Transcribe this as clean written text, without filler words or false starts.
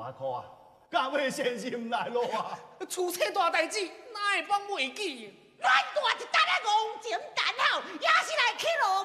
大块啊，敢要先心来咯啊！ 出这大代志，哪会帮袂记？ 阮大一单的戆情蛋好，也是来去咯。